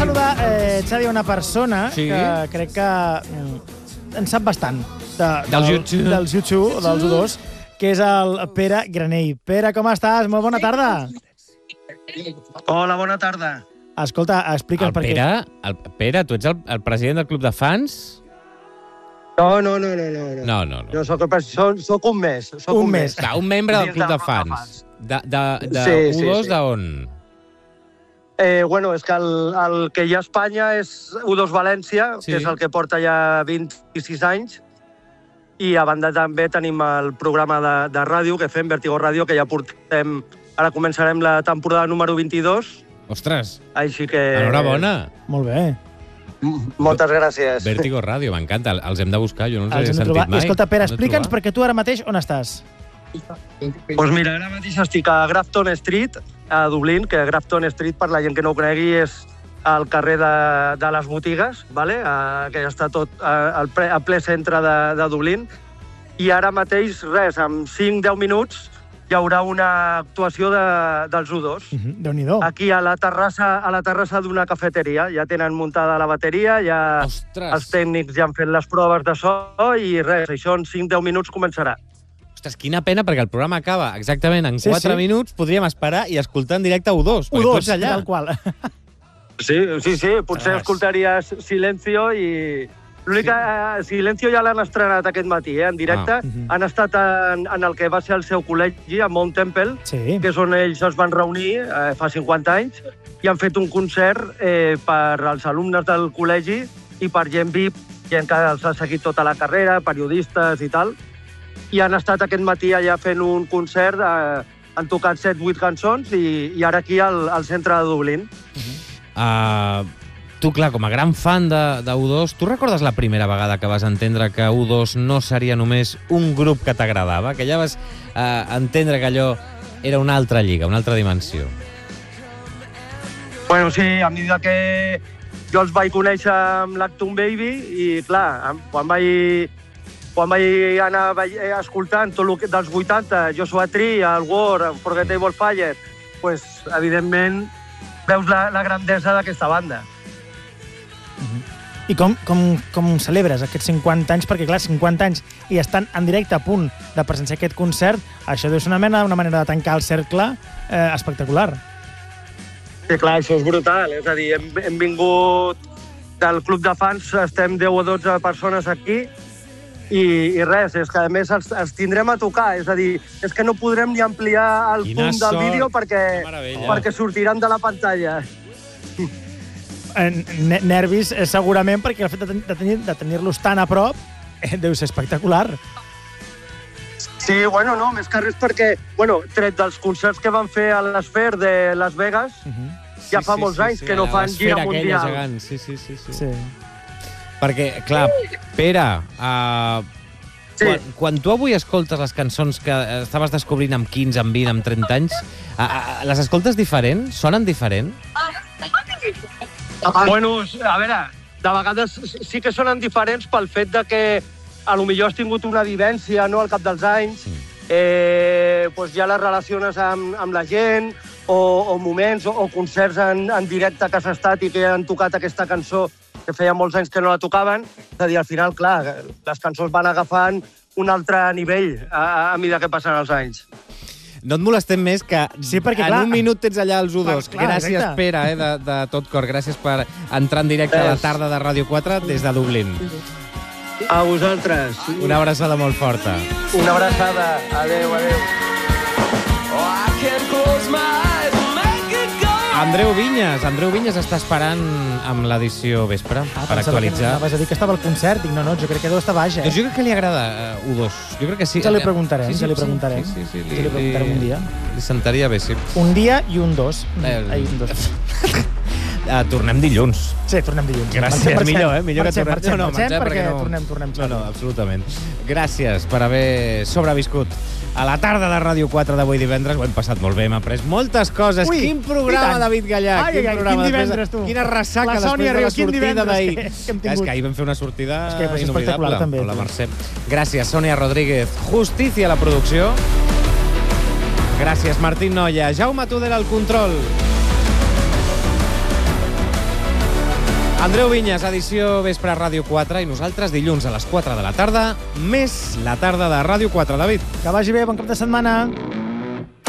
saludar, Xavi, una persona que crec que en sap bastant dels YouTube, dels U2, que és el Pere Granell. Pere, com estàs? Molt bona tarda. Hola, bona tarda. Escolta, explica'ns per què. Pere, tu ets el president del club de fans? No. No. Jo soc un mes. Un mes. Clar, un membre del club de fans. De U2 d'on? Bueno, és que el que hi ha a Espanya és U2 València, que és el que porta ja 26 anys, i a banda també tenim el programa de ràdio que fem, Vértigo Ràdio, que ja portem... Ara començarem la temporada número 22. Ostres! Així que... Enhorabona! Molt bé. Moltes gràcies. Vértigo Ràdio, m'encanta. Els hem de buscar, jo no els he sentit mai. Escolta, Pere, explica'ns perquè tu ara mateix on estàs? Doncs mira, ara mateix estic a Grafton Street, a Dublín, que Grafton Street, per la gent que no ho conegui, és al carrer de les botigues, vale? Que està tot al ple centre de Dublín. I ara mateix, res, en 5-10 minuts, hi haurà una actuació dels U2. Déu-n'hi-do. Aquí a la terrassa d'una cafeteria. Ja tenen muntada la bateria, ja els tècnics ja han fet les proves de so i res, això en 5-10 minuts començarà. Ostres, quina pena, perquè el programa acaba exactament en 4 minuts. Podríem esperar i escoltar en directe U2. U2, tal qual. Sí. Potser escoltaries Silencio i... L'únic que Silencio ja l'han estrenat aquest matí, en directe. Han estat en el que va ser el seu col·legi, a Mount Temple, que és on ells es van reunir fa 50 anys, i han fet un concert per als alumnes del col·legi i per gent VIP, gent que els ha seguit tota la carrera, periodistes i tal. I han estat aquest matí allà fent un concert, han tocat 7-8 cançons i ara aquí al centre de Dublín. Tu, clar, com a gran fan de U2, tu recordes la primera vegada que vas entendre que U2 no seria només un grup que t'agradava? Que ja vas entendre que allò era una altra lliga, una altra dimensió? Bueno, sí, a mesura que jo els vaig conèixer amb l'Acton Baby i, clar, quan vaig anar escoltant tot el dels 80, Joshua Tree, el War, Unforgettable Fire, pues, evidentment, veus la grandesa d'aquesta banda. I com celebres aquests 50 anys? Perquè, clar, 50 anys i estan en directe a punt de presenciar aquest concert, això deu ser una manera de tancar el cercle espectacular. Sí, clar, això és brutal. És a dir, hem vingut del club de fans, estem 10 o 12 persones aquí, i res, és que a més els tindrem a tocar, és a dir, és que no podrem ni ampliar el punt del vídeo perquè sortiran de la pantalla. Nervis, segurament, perquè el fet de tenir-los tan a prop deu ser espectacular. Sí, bueno, no, més que res perquè, tret dels concerts que van fer a l'Sphere de Las Vegas, ja fa molts anys que no fan gira mundial. Sí. Perquè, clar, Pere, quan tu avui escoltes les cançons que estaves descobrint amb 15, amb 20, amb 30 anys, les escoltes diferent? Sonen diferent? Bueno, a veure, de vegades sí que sonen diferents pel fet de que potser has tingut una vivència al cap dels anys, ja les relaciones amb la gent, o moments, o concerts en directe que has estat i que han tocat aquesta cançó que feia molts anys que no la tocaven. És a dir, al final, clar, les cançons van agafant un altre nivell a mesura que passen els anys. No et molestem més, que en un minut tens allà els U2. Gràcies, Pere, de tot cor. Gràcies per entrar en directe a la tarda de Ràdio 4 des de Dublín. A vosaltres. Una abraçada molt forta. Una abraçada. Adéu. Andreu Vinyes està esperant amb l'edició vespre per actualitzar. Vas a dir que estava al concert. Dic, no, jo crec que deu estar baix, Jo crec que li agrada U2. Jo crec que sí. Ja li preguntarem. Ja li preguntarem un dia. Li sentaria bé, sí. Un dia i un dos. Tornem dilluns. Sí, tornem dilluns. Gràcies. Millor que tornem. Marxem perquè tornem. No, absolutament. Gràcies per haver sobreviscut a la tarda de Ràdio 4 d'avui divendres. Ho hem passat molt bé, hem après moltes coses. Quin programa, David Gallach! Quin divendres, tu! Quina ressaca després de la sortida d'ahir. És que ahir vam fer una sortida inolvidable amb la Mercè. Gràcies, Sònia Rodríguez. Justícia a la producció. Gràcies, Martín Noya. Jaume Tudela al control. Andreu Vinyes, edició Vespre Ràdio 4, i nosaltres dilluns a les 4 de la tarda, més la tarda de Ràdio 4. David. Que vagi bé, bon cap de setmana.